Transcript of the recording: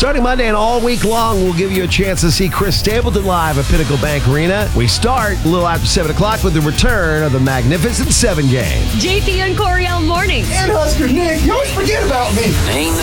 Starting Monday and all week long, we'll give you a chance to see Chris Stapleton live at Pinnacle Bank Arena. We start a little after 7 o'clock with the return of the Magnificent Seven game. JP and Coriel mornings. And Husker Nick, you always forget about me.